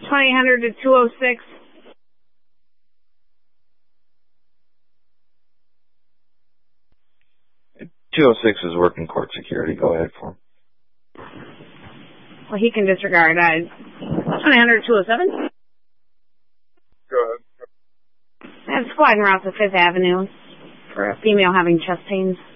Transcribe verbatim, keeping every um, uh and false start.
twenty hundred to two oh six. two oh six is working court security. Go ahead for him. Well, he can disregard. Uh, twenty hundred to two oh seven. Go ahead. I have squad en route to Fifth Avenue for a female having chest pains.